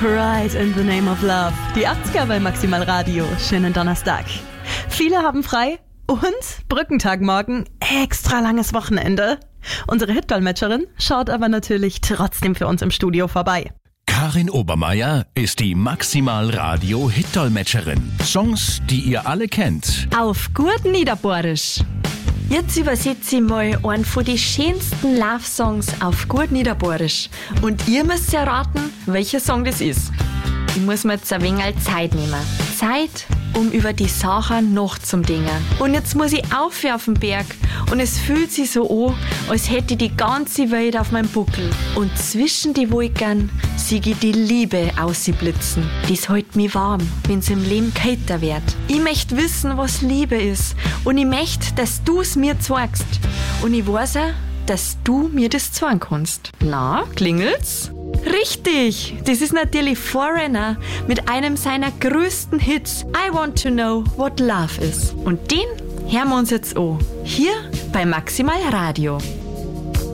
Pride in the Name of Love. Die 80er bei Maximal Radio. Schönen Donnerstag. Viele haben frei und Brückentag morgen. Extra langes Wochenende. Unsere Hitdolmetscherin schaut aber natürlich trotzdem für uns im Studio vorbei. Karin Obermeier ist die Maximal Radio Hitdolmetscherin. Songs, die ihr alle kennt. Auf gut Niederbohrisch. Jetzt übersetze ich mal einen von den schönsten Love-Songs auf gut Niederbohrisch. Und ihr müsst erraten, welcher Song das ist. Ich muss mir jetzt ein wenig Zeit nehmen. Zeit, um über die Sachen nachzudenken. Und jetzt muss ich auf den Berg. Und es fühlt sich so an, als hätte ich die ganze Welt auf meinem Buckel. Und zwischen die Wolken sehe ich die Liebe ausblitzen. Das hält mich warm, wenn's im Leben kälter wird. Ich möchte wissen, was Liebe ist. Und ich möchte, dass du's mir zeigst. Und ich weiß auch, dass du mir das zeigen kannst. Na, klingelt's? Richtig, das ist natürlich Foreigner mit einem seiner größten Hits, I Want to Know What Love Is. Und den hören wir uns jetzt an, hier bei Maximal Radio.